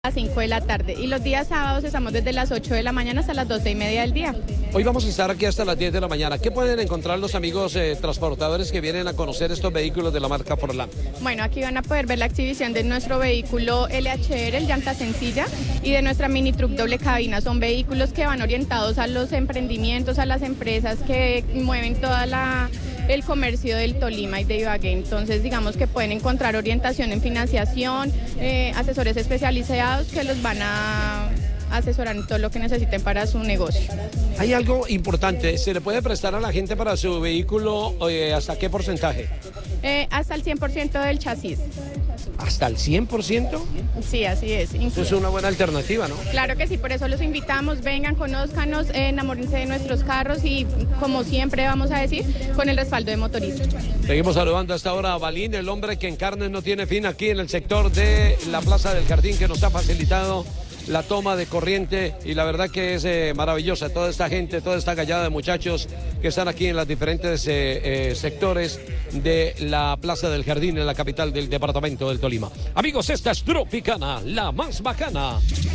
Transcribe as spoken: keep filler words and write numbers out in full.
A las cinco de la tarde y los días sábados estamos desde las ocho de la mañana hasta las doce y media del día. Hoy vamos a estar aquí hasta las diez de la mañana. ¿Qué pueden encontrar los amigos eh, transportadores que vienen a conocer estos vehículos de la marca Forlán? Bueno, aquí van a poder ver la exhibición de nuestro vehículo L H R, el llanta sencilla, y de nuestra mini truck doble cabina. Son vehículos que van orientados a los emprendimientos, a las empresas que mueven toda la... el comercio del Tolima y de Ibagué. Entonces, digamos que pueden encontrar orientación en financiación, eh, asesores especializados que los van a asesorar en todo lo que necesiten para su negocio. Hay algo importante, ¿se le puede prestar a la gente para su vehículo eh, hasta qué porcentaje? Eh, hasta el cien por ciento del chasis. ¿Hasta el cien por ciento? Sí, así es. Eso es una buena alternativa, ¿no? Claro que sí, por eso los invitamos, vengan, conózcanos, eh, enamórense de nuestros carros y, como siempre vamos a decir, con el respaldo de motoristas. Seguimos saludando a esta hora a Balín, el hombre que en carnes no tiene fin aquí en el sector de la Plaza del Jardín, que nos ha facilitado la toma de corriente, y la verdad que es eh, maravillosa toda esta gente, toda esta gallada de muchachos que están aquí en los diferentes eh, eh, sectores de la Plaza del Jardín en la capital del departamento del Tolima. Amigos, esta es Tropicana, la más bacana.